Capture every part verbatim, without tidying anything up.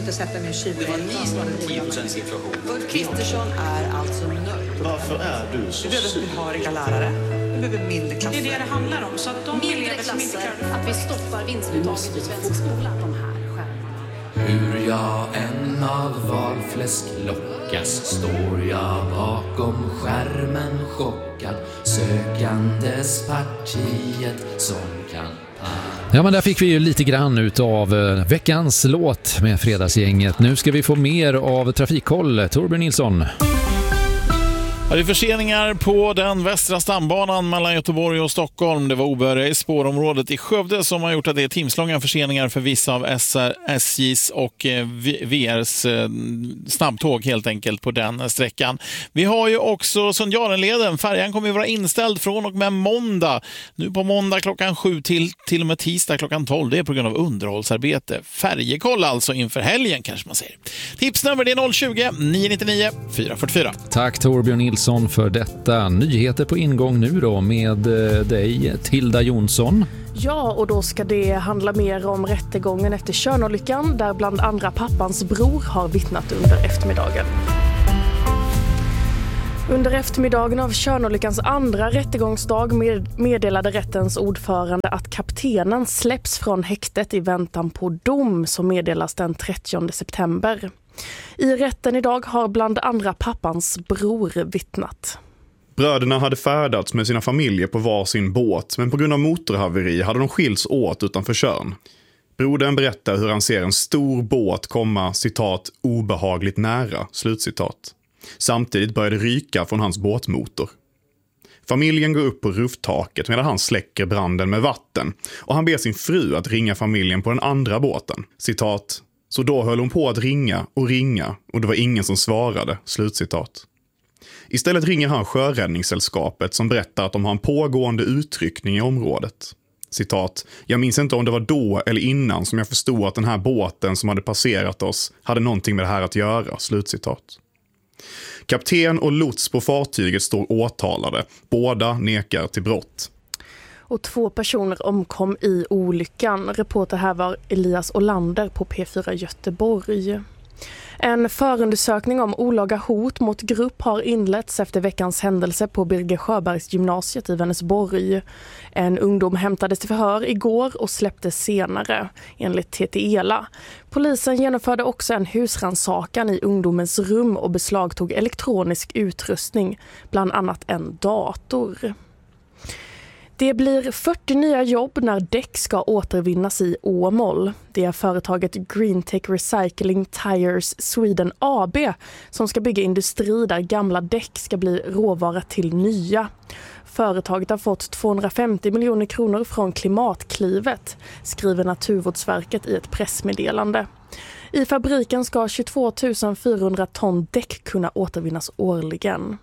inte sätta ner kylen. Det var minst tio procent inflation. Ulf Kristersson är alltså nöjd. Varför är du så Vi behöver behöriga lärare. Vi behöver mindre klasser. Det är det det handlar om. Så att de mindre klasser, att vi stoppar vinstuttaget i svensk skola. De här skärmarna. Hur jag än av valfläsk lockas står jag bakom skärmen chockad, sökandes partiet som kan. Ja, men där fick vi ju lite grann utav veckans låt med Fredagsgänget. Nu ska vi få mer av trafikkoll. Torbjörn Nilsson. Ja, det är förseningar på den västra stambanan mellan Göteborg och Stockholm. Det var obehöriga i spårområdet i Skövde som har gjort att det är timslånga förseningar för vissa av S J:s och V R:s snabbtåg helt enkelt på den sträckan. Vi har ju också Sundjarenleden. Färjan kommer ju vara inställd från och med måndag. Nu på måndag klockan sju till till och med tisdag klockan tolv. Det är på grund av underhållsarbete. Färjekoll alltså inför helgen kanske man säger. Tipsnummer det är noll tjugo, nio nittionio, fyra fyrtiofyra. Tack Torbjörn Nilsson för detta. Nyheter på ingång nu då med dig, Tilda Jonsson. Ja, och då ska det handla mer om rättegången efter Tjörnolyckan där bland andra pappans bror har vittnat under eftermiddagen. Under eftermiddagen av Tjörnolyckans andra rättegångsdag med meddelade rättens ordförande att kaptenen släpps från häktet i väntan på dom som meddelas den trettionde september. I rätten idag har bland andra pappans bror vittnat. Bröderna hade färdats med sina familjer på varsin båt, men på grund av motorhaveri hade de skilts åt utanför Tjörn. Brodern berättar hur han ser en stor båt komma, citat, obehagligt nära, slutcitat. Samtidigt började ryka från hans båtmotor. Familjen går upp på rufftaket medan han släcker branden med vatten och han ber sin fru att ringa familjen på den andra båten, citat. Så då höll hon på att ringa och ringa och det var ingen som svarade, slutcitat. Istället ringer han Sjöräddningssällskapet som berättar att de har en pågående utryckning i området. Citat, jag minns inte om det var då eller innan som jag förstod att den här båten som hade passerat oss hade någonting med det här att göra, slutcitat. Kapten och lots på fartyget står åtalade. Båda nekar till brott. Och två personer omkom i olyckan. Reporter här var Elias Olander på P fyra Göteborg. En förundersökning om olaga hot mot grupp har inletts efter veckans händelse på Birger Sjöbergs gymnasiet i Vänersborg. En ungdom hämtades till förhör igår och släpptes senare, enligt T T Ela. Polisen genomförde också en husrannsakan i ungdomens rum och beslagtog elektronisk utrustning, bland annat en dator. Det blir fyrtio nya jobb när däck ska återvinnas i Åmål. Det är företaget Greentech Recycling Tires Sweden A B som ska bygga industri där gamla däck ska bli råvara till nya. Företaget har fått tvåhundrafemtio miljoner kronor från Klimatklivet, skriver Naturvårdsverket i ett pressmeddelande. I fabriken ska tjugotvå tusen fyrahundra ton däck kunna återvinnas årligen.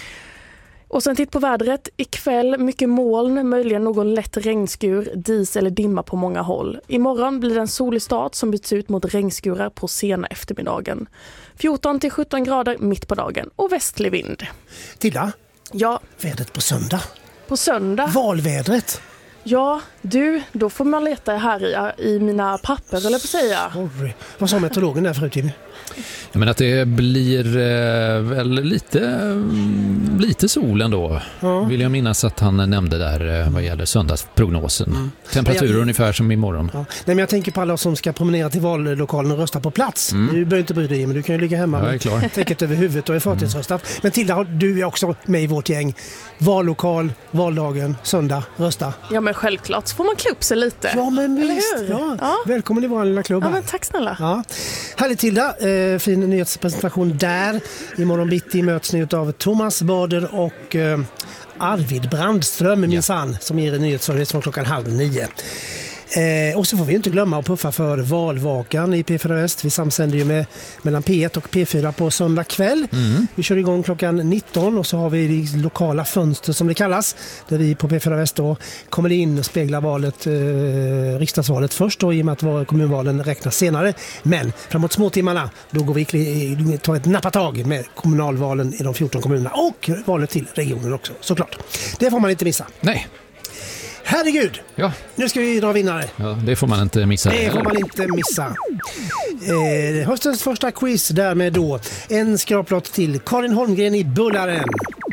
Och sen titt på vädret. Ikväll mycket moln, möjligen någon lätt regnskur, dis eller dimma på många håll. Imorgon blir det en solig start som byts ut mot regnskurar på sena eftermiddagen. fjorton till sjutton grader mitt på dagen och västlig vind. Tilda? Ja? Vädret på söndag. På söndag? Valvädret. Ja, du, då får man leta här i, i mina papper, eller på säga. Sorry. Vad sa meteorologen där förut, Jimmy? Jag menar att det blir eh, väl lite, mm, lite sol ändå. Ja. Vill jag minnas att han nämnde där eh, vad gäller söndagsprognosen. Mm. Temperatur jag, ungefär som imorgon. Ja. Nej, men jag tänker på alla som ska promenera till vallokalen och rösta på plats. Mm. Du behöver inte bry dig, men du kan ju ligga hemma jag är klar. med täcket över huvudet och är förtidsröstad. Mm. Men Tilda, du är också med i vårt gäng. Vallokal, valdagen, söndag, rösta. Ja, men självklart så får man klä upp sig lite. Ja, men visst. Ja. Ja. Välkommen i vår lilla klubb. Ja, men tack snälla. Ja. Härligt Tilda, eh, fin nyhetspresentation där. Imorgon bitti möts ni av Thomas Bader och eh, Arvid Brandström, minsann, som ger en nyhetsservice från klockan halv nio. Eh, och så får vi inte glömma att puffa för valvakan i P fyra Väst. Vi samsänder ju med mellan P ett och P fyra på söndag kväll. Mm. Vi kör igång klockan nitton och så har vi lokala fönster som det kallas. Där vi på P fyra Väst då kommer in och speglar valet, eh, riksdagsvalet först då, i och med att kommunvalen räknas senare. Men framåt småtimmarna då går vi ta ett nappatag med kommunalvalen i de fjorton kommunerna och valet till regionen också, såklart. Det får man inte missa. Nej. Herregud, ja. Nu ska vi dra vinnare. Ja, det får man inte missa. Det får man inte missa. Eh, höstens första quiz därmed då. En skraplott till Karin Holmgren i Bullaren.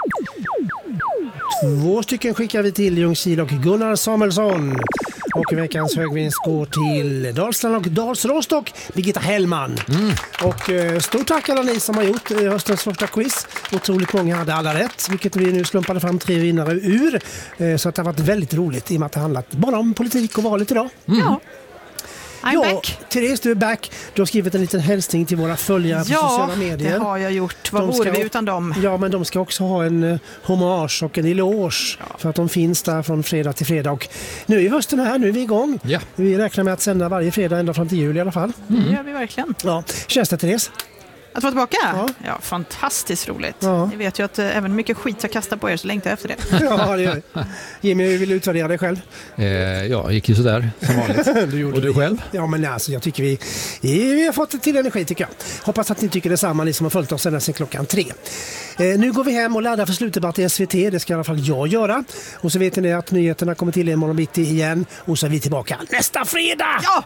Två stycken skickar vi till Ljungskile och Gunnar Samuelsson. Och veckans högvinst går till Dalsland och Dalsrostock, Birgitta Hellman. Mm. Och eh, stort tack alla ni som har gjort eh, höstens första quiz. Otroligt många hade alla rätt, vilket vi nu slumpade fram tre vinnare ur. Eh, så att det har varit väldigt roligt i och med att det handlat bara om politik och valet idag. Mm. Ja. I'm ja, back. Therese, du är back. Du har skrivit en liten hälsning till våra följare på ja, sociala medier. Ja, det har jag gjort. Vad vore vi utan dem? Ja, men de ska också ha en uh, hommage och en eloge ja. för att de finns där från fredag till fredag. Och nu är hösten här, nu är vi igång. Ja. Vi räknar med att sända varje fredag ända fram till jul i alla fall. Mm. Det gör vi verkligen. Ja. Känns det, Therese? Att vara tillbaka? Ja, ja fantastiskt roligt. Ja. Ni vet ju att äh, även mycket skit jag kastar på er så längtar jag efter det. Ja, det gör jag. Jimmy, vill du utvärdera dig själv? Eh, ja, gick ju sådär som vanligt. du och du själv? Ja, men alltså, jag tycker vi, vi har fått till energi tycker jag. Hoppas att ni tycker detsamma, ni som har följt oss sedan klockan tre. Eh, nu går vi hem och laddar för slutdebatt i S V T, det ska i alla fall jag göra. Och så vet ni att nyheterna kommer till imorgon bitti igen. Och så är vi tillbaka nästa fredag! Ja!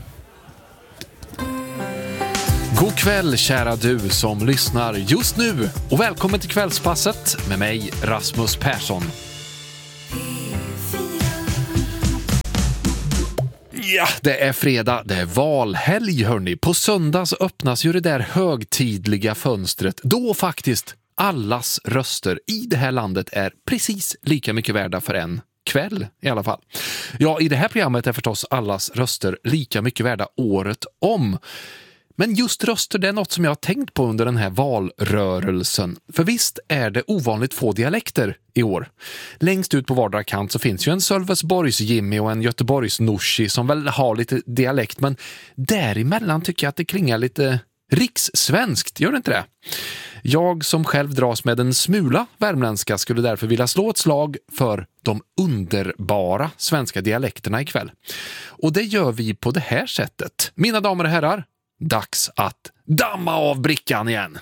God kväll kära du som lyssnar just nu och välkommen till Kvällspasset med mig Rasmus Persson. Ja, det är fredag, det är valhelg hörni. På söndag så öppnas ju det där högtidliga fönstret då faktiskt allas röster i det här landet är precis lika mycket värda för en kväll i alla fall. Ja, i det här programmet är förstås allas röster lika mycket värda året om. Men just röster, det är något som jag har tänkt på under den här valrörelsen. För visst är det ovanligt få dialekter i år. Längst ut på vardera kant så finns ju en Sölvesborgs Jimmy och en Göteborgs Norsi som väl har lite dialekt. Men däremellan tycker jag att det klingar lite rikssvenskt, gör det inte det? Jag som själv dras med en smula värmländska skulle därför vilja slå ett slag för de underbara svenska dialekterna ikväll. Och det gör vi på det här sättet. Mina damer och herrar, dags att damma av brickan igen.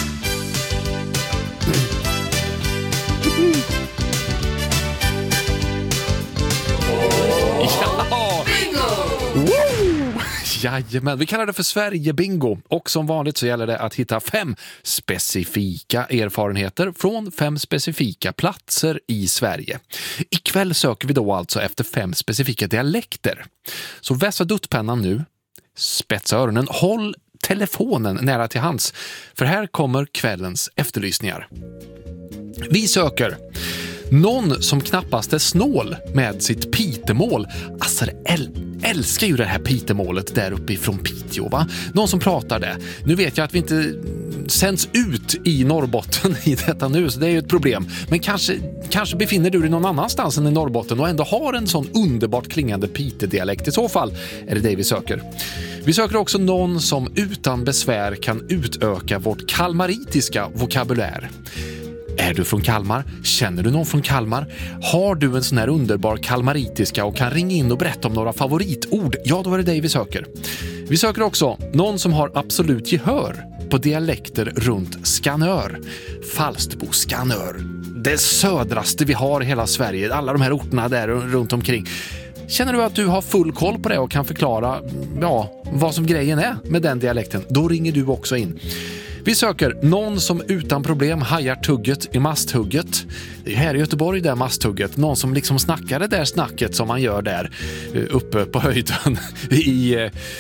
Ja! Bingo! Jajamän, vi kallar det för Sverige-bingo. Och som vanligt så gäller det att hitta fem specifika erfarenheter från fem specifika platser i Sverige. Ikväll söker vi då alltså efter fem specifika dialekter. Så vässa duttpennan nu. Spetsa öronen, håll telefonen nära till hands, för här kommer kvällens efterlysningar. Vi söker någon som knappast är snål med sitt pitemål. Alltså det äl- älskar ju det här pitemålet där uppe ifrån Piteå, va? Någon som pratar det. Nu vet jag att vi inte sänds ut i Norrbotten i detta nu, så det är ju ett problem. Men kanske, kanske befinner du dig någon annanstans än i Norrbotten och ändå har en sån underbart klingande pitedialekt. I så fall är det det vi söker. Vi söker också någon som utan besvär kan utöka vårt kalmaritiska vokabulär. Är du från Kalmar? Känner du någon från Kalmar? Har du en sån här underbar kalmaritiska och kan ringa in och berätta om några favoritord? Ja, då är det dig vi söker. Vi söker också någon som har absolut gehör på dialekter runt Skanör. Falsterbo, Skanör. Det södraste vi har i hela Sverige. Alla de här orterna där runt omkring. Känner du att du har full koll på det och kan förklara ja, vad som grejen är med den dialekten? Då ringer du också in. Vi söker någon som utan problem hajar tugget i masthugget. Det är här i Göteborg där masthugget. Någon som liksom snackar det där snacket som man gör där uppe på höjden i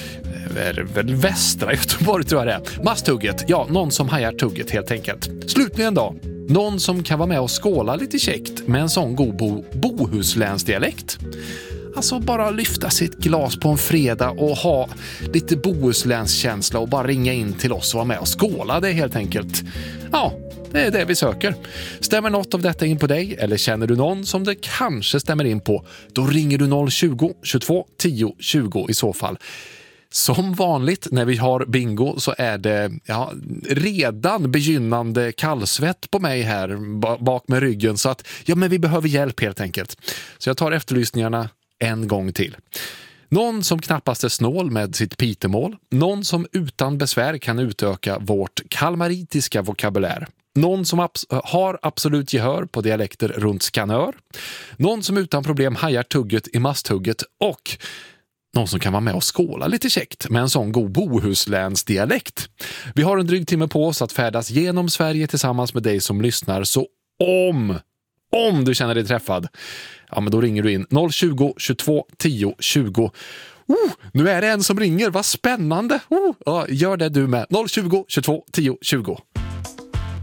väl västra Göteborg tror jag det är. Masthugget, ja, någon som hajar tugget helt enkelt. Slutligen då, någon som kan vara med och skåla lite käckt med en sån god bo- bohuslänsdialekt. Alltså bara lyfta sitt glas på en fredag och ha lite bohuslänskänsla och bara ringa in till oss och vara med och skåla det helt enkelt. Ja, det är det vi söker. Stämmer något av detta in på dig eller känner du någon som det kanske stämmer in på, då ringer du noll tjugo, tjugotvå, tio, tjugo i så fall. Som vanligt när vi har bingo så är det ja, redan begynnande kallsvett på mig här bak med ryggen så att ja, men vi behöver hjälp helt enkelt. Så jag tar efterlysningarna en gång till. Någon som knappast är snål med sitt pitemål. Någon som utan besvär kan utöka vårt kalmaritiska vokabulär. Någon som abs- har absolut gehör på dialekter runt Skanör. Någon som utan problem hajar tugget i masthugget. Och någon som kan vara med och skåla lite käckt med en sån god bohuslänsdialekt. Vi har en dryg timme på oss att färdas genom Sverige tillsammans med dig som lyssnar, så om, om du känner dig träffad, ja men då ringer du in noll tjugo, tjugotvå, tio, tjugo. Oh, nu är det en som ringer, vad spännande! Oh, ja, gör det du med, noll tjugo, tjugotvå, tio, tjugo.